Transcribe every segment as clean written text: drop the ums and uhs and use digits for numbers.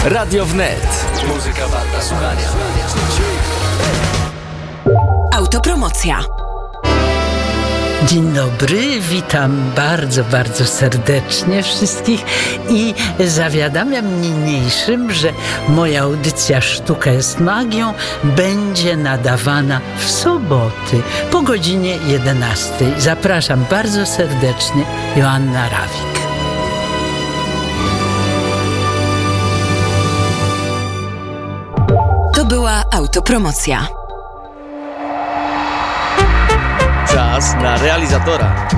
Radio Wnet. Muzyka warta słuchania. Autopromocja. Dzień dobry, witam bardzo, bardzo serdecznie wszystkich i zawiadamiam niniejszym, że moja audycja Sztuka jest magią będzie nadawana w soboty po godzinie 11. Zapraszam bardzo serdecznie, Joanna Rawik. To była autopromocja. Czas na realizatora.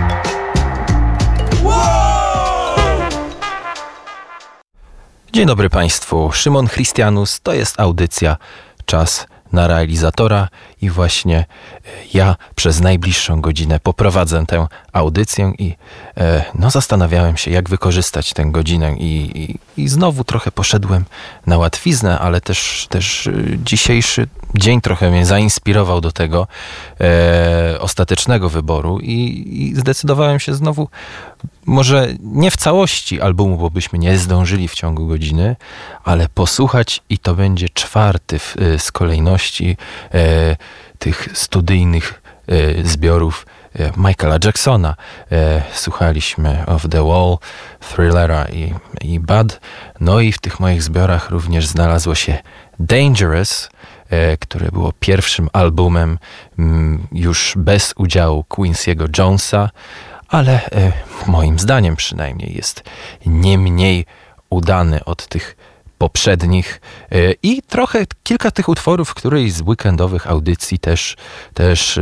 Dzień dobry Państwu, Szymon Christianus, to jest audycja Czas na realizatora i właśnie ja przez najbliższą godzinę poprowadzę tę audycję i zastanawiałem się, jak wykorzystać tę godzinę i znowu trochę poszedłem na łatwiznę, ale też dzisiejszy dzień trochę mnie zainspirował do tego ostatecznego wyboru i zdecydowałem się znowu, może nie w całości albumu, bo byśmy nie zdążyli w ciągu godziny, ale posłuchać i to będzie czwarty z kolejności tych studyjnych zbiorów Michaela Jacksona. Słuchaliśmy Off the Wall, Thrillera i Bad. No i w tych moich zbiorach również znalazło się Dangerous, które było pierwszym albumem już bez udziału Quincy'ego Jonesa, ale moim zdaniem przynajmniej jest nie mniej udany od tych poprzednich i kilka tych utworów, której z weekendowych audycji też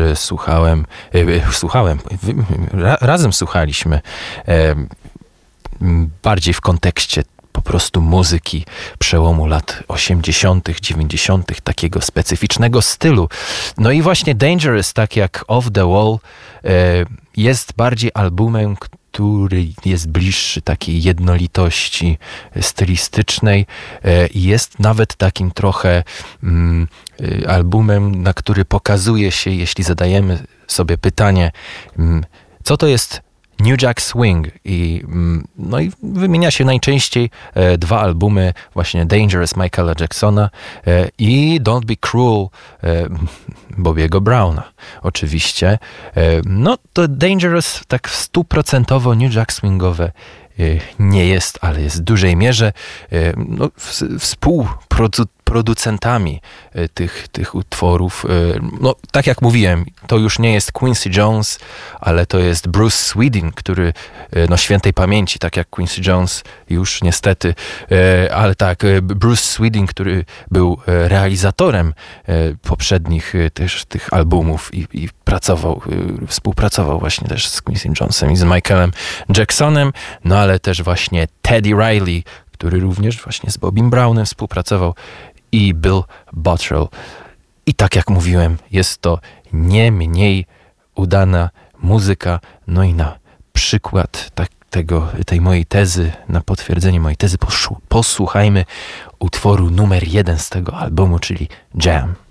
razem słuchaliśmy, bardziej w kontekście po prostu muzyki przełomu lat 80., 90., takiego specyficznego stylu. No i właśnie Dangerous, tak jak Off the Wall, jest bardziej albumem, który jest bliższy takiej jednolitości stylistycznej i jest nawet takim trochę albumem, na który pokazuje się, jeśli zadajemy sobie pytanie, co to jest New Jack Swing i wymienia się najczęściej dwa albumy, właśnie Dangerous Michaela Jacksona i Don't Be Cruel Bobiego Browna. Oczywiście. To Dangerous tak 100% New Jack Swingowe nie jest, ale jest w dużej mierze współproducentami tych utworów. Tak jak mówiłem, to już nie jest Quincy Jones, ale to jest Bruce Swedin, który świętej pamięci, tak jak Quincy Jones już niestety, ale tak, Bruce Swedin, który był realizatorem poprzednich też tych albumów i współpracował właśnie też z Quincy Jonesem i z Michaelem Jacksonem, ale też właśnie Teddy Riley, który również właśnie z Bobim Brownem współpracował, i Bill Bottrell. I tak jak mówiłem, jest to nie mniej udana muzyka. No i na przykład tej mojej tezy, na potwierdzenie mojej tezy posłuchajmy utworu numer 1 z tego albumu, czyli Jam.